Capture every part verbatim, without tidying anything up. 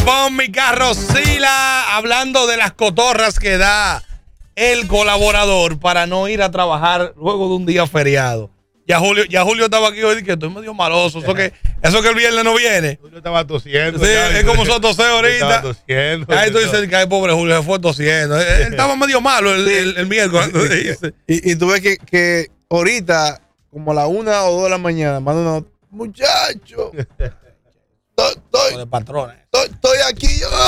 Con mi carrocila, hablando de las cotorras que da el colaborador para no ir a trabajar luego de un día feriado. Ya Julio, ya Julio estaba aquí hoy y que estoy medio maloso. Eso que, eso que el viernes no viene. Julio estaba tosiendo. Sí, ya, es como nosotros toseo ahorita. Estaba tosiendo. Ahí tú dices que ay, pobre Julio se fue tosiendo. Él, él estaba medio malo el, el, el miércoles. y, y tú ves que, que ahorita, como a la una o dos de la mañana, manda una nota, muchacho. Estoy, de patrones. estoy, estoy aquí.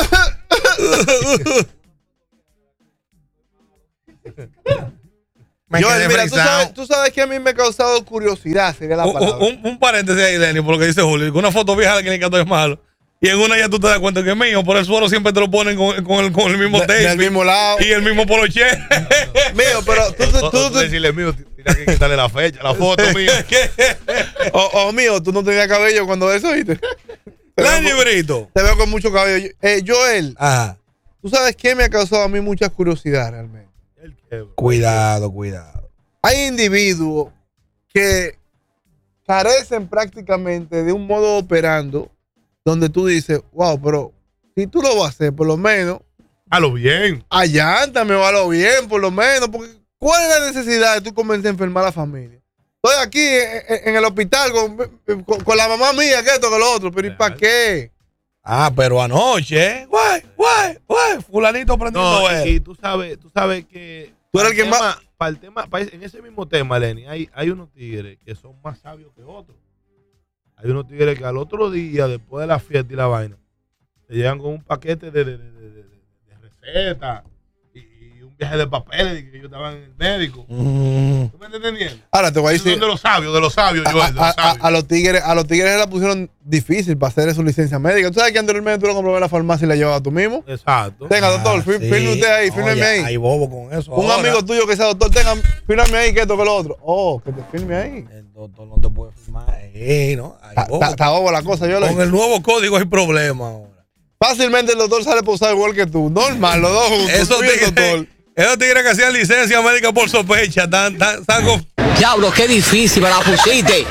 Yo, mira, tú sabes, tú sabes que a mí me ha causado curiosidad, sería la palabra. Un, un, un paréntesis ahí, Lenny, por lo que dice Julio. Una foto vieja de la clínica estoy malo. Y en una ya tú te das cuenta que es mío. Por el suelo siempre te lo ponen con, con, el, con el mismo tape. Del mismo lado. Y el mismo poloche. Mío, pero tú, tú, tú, tú decirle mío, tienes que quitarle la fecha, la foto mío. o, o mío, tú no tenías cabello cuando eso, ¿viste? Lenny Brito. Te veo con mucho cabello. Eh, Joel, Ajá. ¿tú sabes qué me ha causado a mí mucha curiosidad realmente? Cuidado, cuidado. Hay individuos que carecen prácticamente de un modo operando donde tú dices, wow, pero si tú lo vas a hacer, por lo menos, a lo bien. Allántame o a lo bien, por lo menos, porque ¿cuál es la necesidad de tú comenzar a enfermar a la familia? Estoy aquí en, en el hospital con, con, con la mamá mía, que esto, que lo otro, pero ¿y para qué? Ah, pero anoche, guay, guay, guay, fulanito prendiendo no, él. Y tú sabes, tú sabes que tú eres el que tema, más para el tema, para en ese mismo tema, Lenny, hay, hay unos tigres que son más sabios que otros. Hay unos tigres que al otro día, después de la fiesta y la vaina, te llegan con un paquete de, de, de, de, de, de recetas y, y un viaje de papeles de que yo estaba en el médico. Mm. ¿Tú me estás entendiendo? Ahora te voy a decir. Son de los sabios, de los sabios, a, yo, de los a, a, sabios. a los tigres, a los tigres la pusieron difícil para hacer su licencia médica. ¿Tú sabes que anteriormente tú lo comprabas en la farmacia y la llevabas tú mismo? Exacto. Tenga, doctor, Ah, fir- sí. firme usted ahí, No, fírmeme ya ahí. hay bobo con eso. Un ahora. amigo tuyo que sea doctor, tenga, fírmame ahí, que esto, que lo otro. Oh, que te firme ahí. El doctor no te puede firmar. Eh, ¿no? Hay bobo. Está está bobo la cosa, yo lo Con el nuevo código hay problema ahora. Fácilmente el doctor sale posado igual que tú. Normal, los dos juntos. Esos tú y el doctor. tigres, esos tigres que hacían licencia médica por sospecha, tan, tan, tan con- Diablo, qué difícil me la pusiste.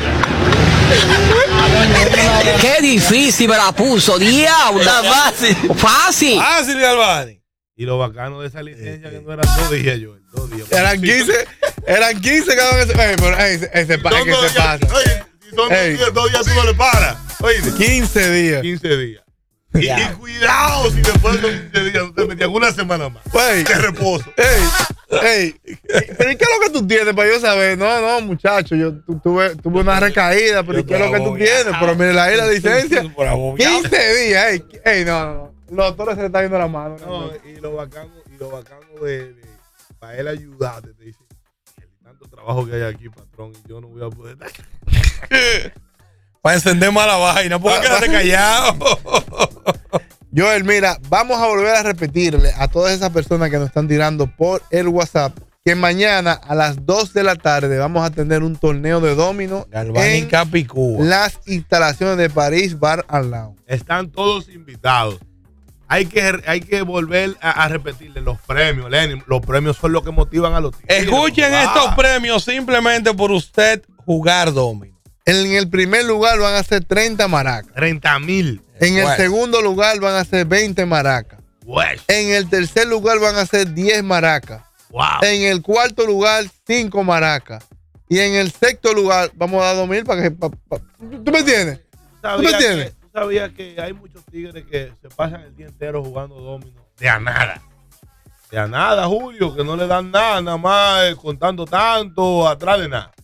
Qué difícil me la puso, diablo. Fácil. Fácil. fácil, Galvani. Y lo bacano de esa licencia que no eran dos días, yo, dos días. Eran quince, eran quince cada vez. Ey, pero ey, ese, ese, pa- Son que dos se días, pasa. oye, si son Ey. dos días, dos días tú no le paras. Oye, quince días. quince días. Y, Ya. y cuidado si después de esos quince días te metían una semana más. Ey. De reposo. Ey, ey, pero ¿y qué es lo que tú tienes para yo saber? No, no, muchacho, yo tu- tuve, tuve una recaída, pero ¿y qué es lo que tú tienes? Pero mire, la, la licencia, Por abollado. quince días, ey, ey, no, no, no. Los doctores se le están yendo la mano. No, y lo bacano, y lo bacano de, de para él ayudarte, te dice, el tanto trabajo que hay aquí, patrón, y yo no voy a poder estar. Para encender mala vaina, ¿por qué quédate callado? Joel, mira, vamos a volver a repetirle a todas esas personas que nos están tirando por el WhatsApp que mañana a las dos de la tarde vamos a tener un torneo de domino Galvani en Capicúa. las instalaciones de París Bar and Lounge. Están todos invitados. Hay que, hay que volver a, a repetirle los premios, Lenny. Los premios son los que motivan a los tigres. Escuchen Ah. estos premios simplemente por usted jugar domino. En el primer lugar van a ser treinta maracas. treinta mil. En el Bueno. segundo lugar van a ser veinte maracas. Pues, En el tercer lugar van a ser diez maracas. wow. En el cuarto lugar, cinco maracas. Y en el sexto lugar, vamos a dar dos mil para que. pa- pa- ¿Tú me entiendes? ¿Tú ¿Tú me entiendes? Que, tú sabías que hay muchos tigres que se pasan el día entero jugando domino de a nada. De a nada, Julio, que no le dan nada, nada más eh, contando tanto, atrás de nada.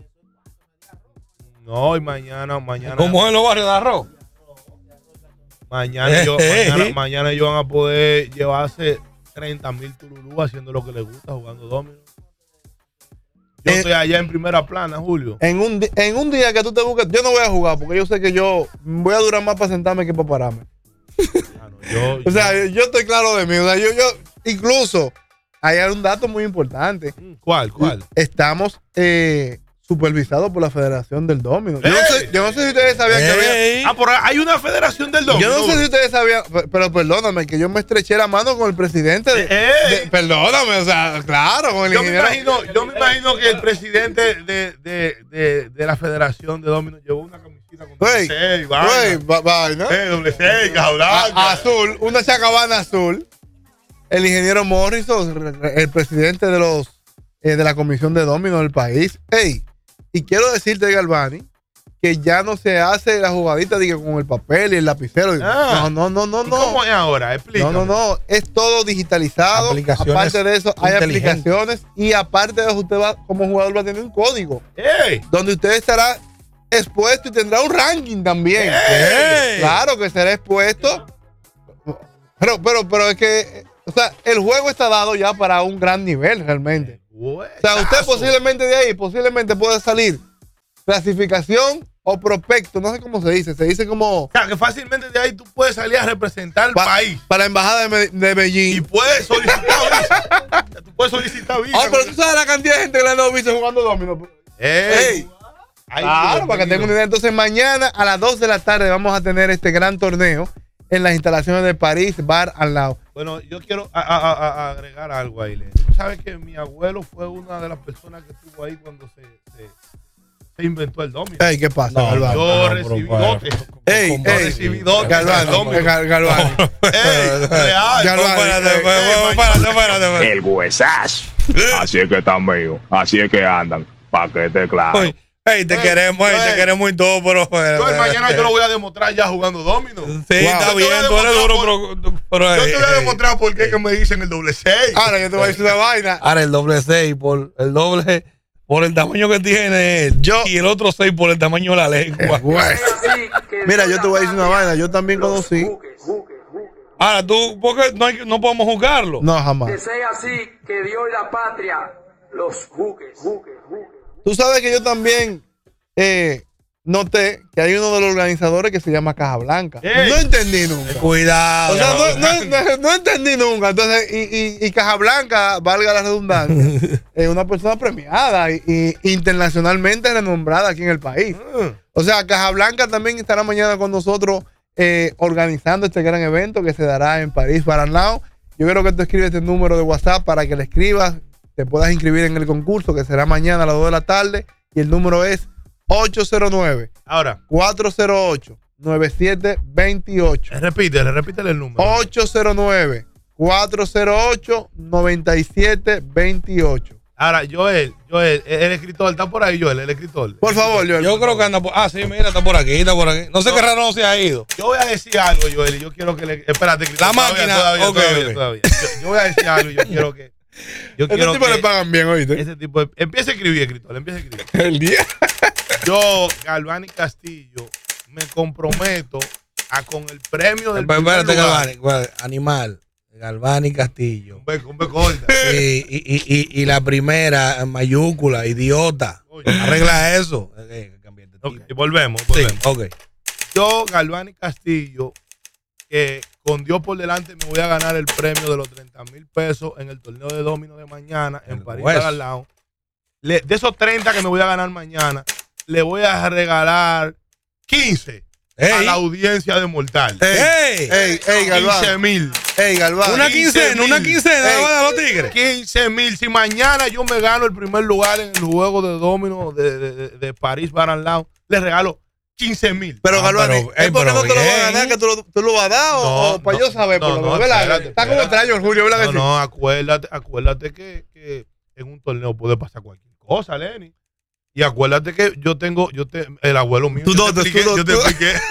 No, y mañana, mañana. Como en los barrios de arroz. Mañana, yo, mañana, mañana ellos van a poder llevarse treinta mil turulú haciendo lo que les gusta, jugando domino. Yo Eh, estoy allá en primera plana, Julio. En un, di- en un día que tú te busques, yo no voy a jugar porque yo sé que yo voy a durar más para sentarme que para pararme. Ah, no, yo, O sea, yo- yo, yo estoy claro de mí. O sea, yo, yo, incluso, hay un dato muy importante. ¿Cuál? ¿Cuál? Estamos eh, supervisados por la Federación del Domino. Yo no ¡Ey! sé, yo no sé si ustedes sabían que había. Ey. Ah, pero hay una federación del domino. Yo no sé si ustedes sabían, pe- pero perdóname, que yo me estreché la mano con el presidente. De, ¡Ey! de- perdóname, o sea, claro, con el Yo me, ingeniero. imagino, yo me imagino que el presidente de, de, de, de la Federación de Dominos llevó una camisita blanca con Güey, doble seis, güey, vaina. va- vaina. Eh, doble seis, caja blanca. A- azul, una chacabana azul. El ingeniero Morrison, el presidente de los eh, de la comisión de dominó del país. Ey, y quiero decirte, Galvani, que ya no se hace la jugadita diga, con el papel y el lapicero. Ah. No, no, no, no, ¿Y no. ¿Cómo es ahora? Explícame. No, no, no. Es todo digitalizado. Aplicaciones Aparte de eso, hay inteligentes. aplicaciones. Y aparte de eso, usted va, como jugador, va a tener un código ¡Ey! donde usted estará expuesto y tendrá un ranking también. ¡Ey! Claro que será expuesto. Pero, pero, pero es que, o sea, el juego está dado ya para un gran nivel realmente. O sea, usted posiblemente de ahí, posiblemente puede salir clasificación o prospecto, no sé cómo se dice, se dice como O sea, que fácilmente de ahí tú puedes salir a representar al pa- país. para la embajada de, Me- de Y Beijing. puedes solicitar visa. Tú puedes solicitar visa. Ah, pero tú sabes la cantidad de gente que le han dado visa jugando domino. ¡Ey! Ey. Ay, Claro, Dios para que mío. tengan una idea. Entonces, mañana a las dos de la tarde vamos a tener este gran torneo en las instalaciones de París Bar al lado. Bueno, yo quiero a- a- a- a agregar algo ahí, Lenny. Tú sabes que mi abuelo fue una de las personas que estuvo ahí cuando se, se, se inventó el domino. Ey, ¿qué pasa, No, Galván? Yo no, recibí pero, dotes. Ey, Yo ey, recibí dotes. Galván, del domino. Gal- Galván. Ey, real. Galván, Espérate, eh, espérate, eh, espérate, espérate, espérate. El huesazo. Así es que están míos. Así es que andan. Pa' que esté claro. Oye, Ey, te Ey, queremos, ey, te ey. queremos y todo, pero. Yo el mañana yo lo voy a demostrar ya jugando domino. Sí, Wow. está Yo te bien, voy a tú eres demostrar duro, pero. pero Yo ey, te voy a ey. demostrar por qué que me dicen el doble seis. Ahora yo te voy a decir una vaina. Ahora el doble seis por el doble, por el tamaño que tiene él. Yo- y el otro seis por el tamaño de la lengua. Güey. Mira, yo te voy a decir una vaina. Yo también conocí. Ahora tú, ¿por qué no, hay, que- no podemos jugarlo? No, jamás. Que sea así, que Dios y la patria los juzgue. Tú sabes que yo también eh, noté que hay uno de los organizadores que se llama Caja Blanca. Ey. No entendí nunca. Cuidado. O sea, no, no- no- no entendí nunca. Entonces, y, y, y Caja Blanca, valga la redundancia, es una persona premiada y, y internacionalmente renombrada aquí en el país. O sea, Caja Blanca también estará mañana con nosotros eh, organizando este gran evento que se dará en París, Baranao. Yo quiero que tú escribas este número de WhatsApp para que le escribas, te puedas inscribir en el concurso que será mañana a las dos de la tarde. Y el número es ocho cero nueve, Ahora, cuatro cero ocho, nueve siete dos ocho. repítele, repítele el número. ocho cero nueve, cuatro cero ocho, nueve siete dos ocho. Ahora, Joel, Joel, el escritor, está por ahí, Joel, el escritor. Por favor, Joel. Yo creo que anda por. Ah, sí, mira, está por aquí, está por aquí. No sé qué raro no se ha ido. Yo voy a decir algo, Joel, y yo quiero que le. Espérate, escritor, La todavía, máquina, Todavía, ok, todavía, ok. todavía. Yo, yo voy a decir algo y yo quiero que. Yo Este quiero tipo que le pagan bien, ¿oíste? ese tipo. de- empieza a escribir, escritor, empieza a escribir. El día. Yo, Galvani Castillo, me comprometo a con el premio del. Pero primer espérate, lugar. Galvani, Galvani, animal. Galvani Castillo. Un beco, un beco corta. Sí, y, y, y, y la primera en mayúscula, idiota. Oye. Arregla eso. Eh, que cambiar de Ok, tipo. y volvemos, Sí, volvemos. ok. Yo, Galvani Castillo, que con Dios por delante me voy a ganar el premio de los treinta mil pesos en el torneo de domino de mañana en El París, hueso. Baranao. Le- de esos treinta que me voy a ganar mañana, le voy a regalar quince a Ey, la audiencia de Mortal. ey, Ey, ey, Galván. quince mil. Ey, Galván. una quince quincena, una mil. quincena, Ey. la van a los tigres. quince mil. Si mañana yo me gano el primer lugar en el juego de domino de, de, de, de París Baranao, le regalo quince mil. Pero, Ah, Galván, pero- ¿es ey, porque pero no te lo vas a bien. ganar? ¿Que tú lo, tú lo vas a dar o, No, o para no, yo saber? no, por lo no, menos, ¿verdad? espérate, Está como espérate. extraño el Julio, ¿verdad que No, sí? no, acuérdate, acuérdate que, que en un torneo puede pasar cualquier cosa, Lenny. Y acuérdate que yo tengo, yo te, el abuelo mío, Tú yo, dotes, te expliqué, tú yo te dotes. expliqué,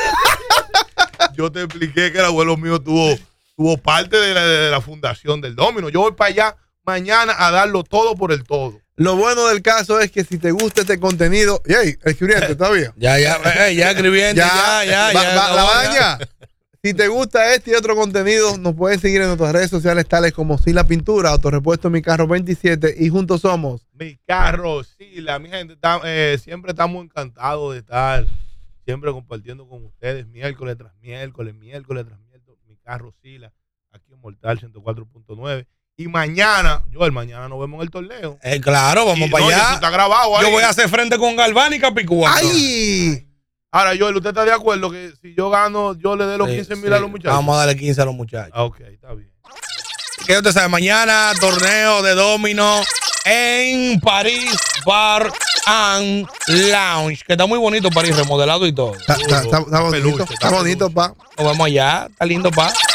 yo te expliqué que el abuelo mío tuvo, tuvo parte de la, de la fundación del domino. Yo voy para allá mañana a darlo todo por el todo. Lo bueno del caso es que si te gusta este contenido. ¡Ey! Escribiente, ¿está bien? Ya, ya, ey, ya escribiendo, ya, ya, Va- ya. va- la acabó, ya. baña. Si te gusta este y otro contenido, nos pueden seguir en nuestras redes sociales tales como Sila Pintura, Autorepuesto Mi Carro veintisiete y juntos somos. Mi carro, sí, la mi gente, está- eh, siempre estamos encantados de estar siempre compartiendo con ustedes miércoles tras miércoles, miércoles tras miércoles. Mi carro, Sila, aquí en Mortal ciento cuatro punto nueve. Y mañana, yo el mañana nos vemos en el torneo. Eh, claro, vamos Y, para no, y eso allá. está grabado ahí. Yo voy a hacer frente con Galván y Capicúa. ¡Ay! Ahora, Joel, ¿usted está de acuerdo que si yo gano, yo le dé los Sí, quince mil sí. a los muchachos? Vamos a darle quince a los muchachos. Ah, ok, está bien. Que usted sabe, mañana torneo de domino en París Bar and Lounge, que está muy bonito París, remodelado y todo. Está, está, está, está bonito, peluche, está bonito, pa. Nos vamos allá, está lindo, pa.